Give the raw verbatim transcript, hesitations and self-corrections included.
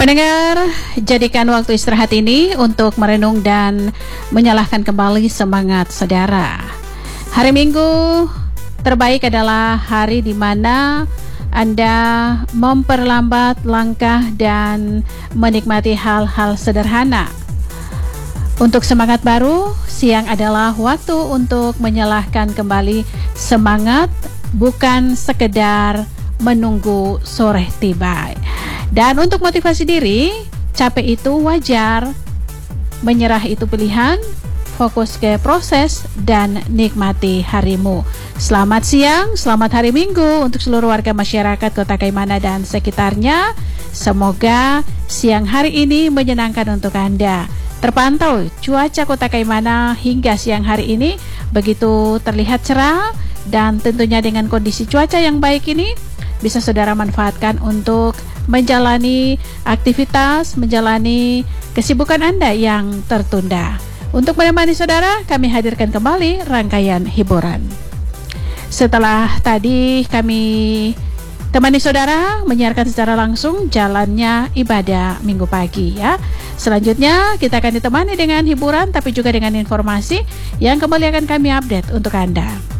Pendengar, jadikan waktu istirahat ini untuk merenung dan menyalahkan kembali semangat saudara. Hari Minggu terbaik adalah hari di mana Anda memperlambat langkah dan menikmati hal-hal sederhana. Untuk semangat baru, siang adalah waktu untuk menyalahkan kembali semangat, bukan sekedar menunggu sore tiba. Dan untuk motivasi diri, capek itu wajar, menyerah itu pilihan, fokus ke proses dan nikmati harimu. Selamat siang, selamat hari Minggu untuk seluruh warga masyarakat Kota Kaimana dan sekitarnya. Semoga siang hari ini menyenangkan untuk Anda. Terpantau cuaca Kota Kaimana hingga siang hari ini begitu terlihat cerah, dan tentunya dengan kondisi cuaca yang baik ini bisa saudara manfaatkan untuk menjalani aktivitas, menjalani kesibukan Anda yang tertunda. Untuk menemani saudara, kami hadirkan kembali rangkaian hiburan. Setelah tadi kami temani saudara menyiarkan secara langsung jalannya ibadah minggu pagi ya. Selanjutnya kita akan ditemani dengan hiburan tapi juga dengan informasi yang kembali akan kami update untuk Anda.